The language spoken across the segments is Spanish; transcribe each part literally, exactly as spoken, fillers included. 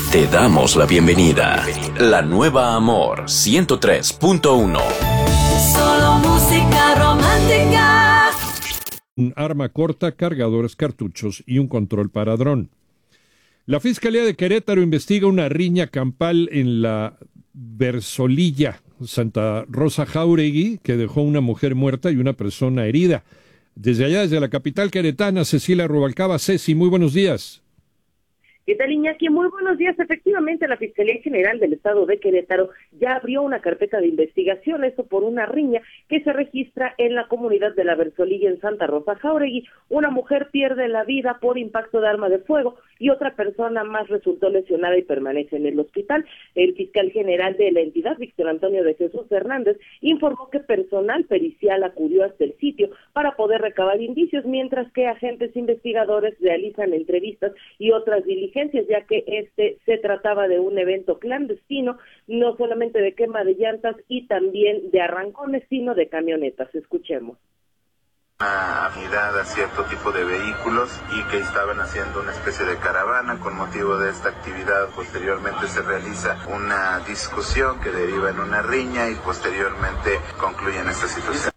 Te damos la bienvenida. La nueva Amor ciento tres punto uno. Solo música romántica. Un arma corta, cargadores, cartuchos y un control para dron. La Fiscalía de Querétaro investiga una riña campal en la Versolilla, Santa Rosa Jáuregui, que dejó una mujer muerta y una persona herida. Desde allá, desde la capital queretana, Cecilia Rubalcaba. Ceci, muy buenos días. ¿Qué tal, Iñaki? Muy buenos días. Efectivamente, la Fiscalía General del Estado de Querétaro ya abrió una carpeta de investigación, esto por una riña que se registra en la comunidad de la Versolilla en Santa Rosa Jáuregui. Una mujer pierde la vida por impacto de arma de fuego y otra persona más resultó lesionada y permanece en el hospital. El fiscal general de la entidad, Víctor Antonio de Jesús Hernández, informó que personal pericial acudió hasta el sitio para poder recabar indicios, mientras que agentes investigadores realizan entrevistas y otras diligencias, ya que este se trataba de un evento clandestino, no solamente de quema de llantas y también de arrancones, sino de camionetas. Escuchemos. Una afinidad a cierto tipo de vehículos y que estaban haciendo una especie de caravana. Con motivo de esta actividad, posteriormente se realiza una discusión que deriva en una riña y posteriormente concluye en esta situación.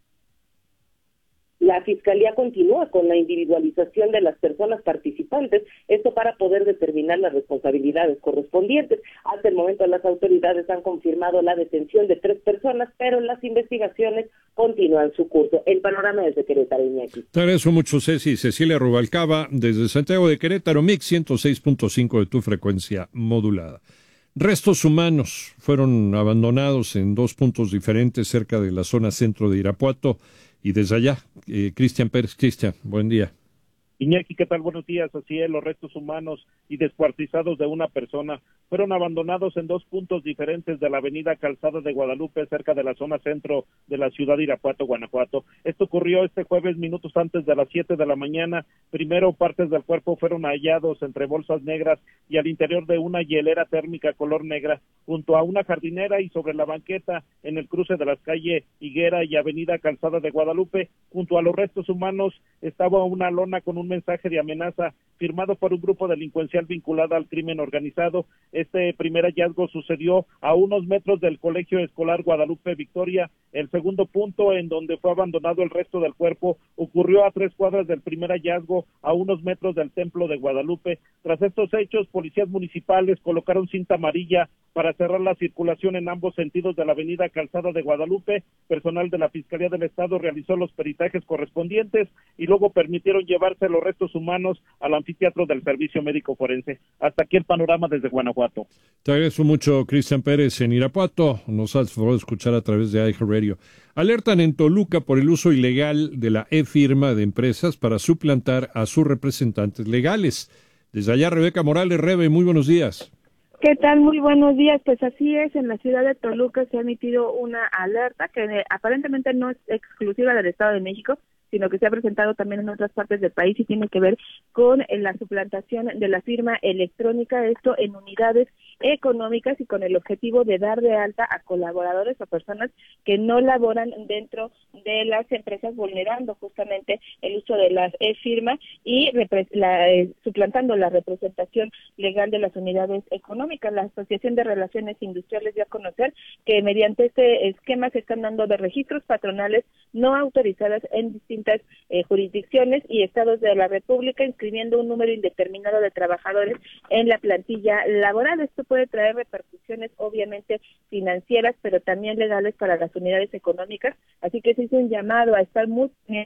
La Fiscalía continúa con la individualización de las personas participantes, esto para poder determinar las responsabilidades correspondientes. Hasta el momento las autoridades han confirmado la detención de tres personas, pero las investigaciones continúan su curso. El panorama desde Querétaro, Iñaki. Te agradezco mucho, Ceci. Cecilia Rubalcaba, desde Santiago de Querétaro, Mix ciento seis punto cinco de tu frecuencia modulada. Restos humanos fueron abandonados en dos puntos diferentes cerca de la zona centro de Irapuato. Y desde allá, eh, Cristian Pérez. Cristian, buen día. Iñaki, ¿qué tal? Buenos días. Así es, los restos humanos y descuartizados de una persona fueron abandonados en dos puntos diferentes de la avenida Calzada de Guadalupe, cerca de la zona centro de la ciudad de Irapuato, Guanajuato. Esto ocurrió este jueves, minutos antes de las siete de la mañana. Primero, partes del cuerpo fueron hallados entre bolsas negras y al interior de una hielera térmica color negra, junto a una jardinera y sobre la banqueta en el cruce de las calles Higuera y avenida Calzada de Guadalupe. Junto a los restos humanos estaba una lona con un mensaje de amenaza firmado por un grupo delincuencial vinculado al crimen organizado. Este primer hallazgo sucedió a unos metros del Colegio Escolar Guadalupe Victoria. El segundo punto, en donde fue abandonado el resto del cuerpo, ocurrió a tres cuadras del primer hallazgo, a unos metros del Templo de Guadalupe. Tras estos hechos, policías municipales colocaron cinta amarilla para cerrar la circulación en ambos sentidos de la avenida Calzada de Guadalupe. Personal de la Fiscalía del Estado realizó los peritajes correspondientes y luego permitieron llevarse los restos humanos al anfiteatro del Servicio Médico Forense. Hasta aquí el panorama desde Guanajuato. Te agradezco mucho, Cristian Pérez, en Irapuato. Nos has podido escuchar a través de iHeartRadio. Alertan en Toluca por el uso ilegal de la e-firma de empresas para suplantar a sus representantes legales. Desde allá, Rebeca Morales. Rebe, muy buenos días. ¿Qué tal? Muy buenos días. Pues así es, en la ciudad de Toluca se ha emitido una alerta que eh, aparentemente no es exclusiva del Estado de México, sino que se ha presentado también en otras partes del país y tiene que ver con eh, la suplantación de la firma electrónica, esto en unidades económicas y con el objetivo de dar de alta a colaboradores o personas que no laboran dentro de las empresas, vulnerando justamente el uso de las e-firmas y repre- la, eh, suplantando la representación legal de las unidades económicas. La Asociación de Relaciones Industriales dio a conocer que mediante este esquema se están dando de registros patronales no autorizadas en distintas eh, jurisdicciones y estados de la República, inscribiendo un número indeterminado de trabajadores en la plantilla laboral. Esto puede traer repercusiones obviamente financieras, pero también legales para las unidades económicas, así que se hizo un llamado a estar muy bien.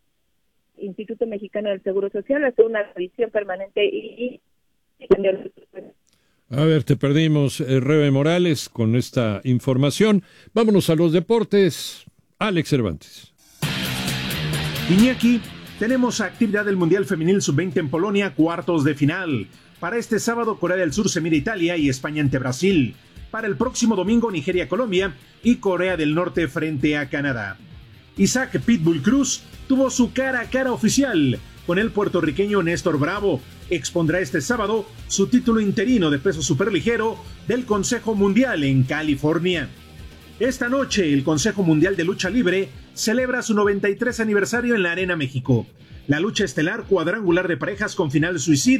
Instituto Mexicano del Seguro Social hace una revisión permanente y... A ver, te perdimos, eh, Rebe Morales, con esta información. Vámonos a los deportes. Alex Cervantes. Iñaki, tenemos actividad del Mundial Femenil sub veinte en Polonia, cuartos de final. Para este sábado, Corea del Sur se mide Italia y España ante Brasil. Para el próximo domingo, Nigeria-Colombia y Corea del Norte frente a Canadá. Isaac Pitbull Cruz tuvo su cara a cara oficial con el puertorriqueño Néstor Bravo. Expondrá este sábado su título interino de peso superligero del Consejo Mundial en California. Esta noche, el Consejo Mundial de Lucha Libre celebra su noventa y tres aniversario en la Arena México. La lucha estelar cuadrangular de parejas con final suicida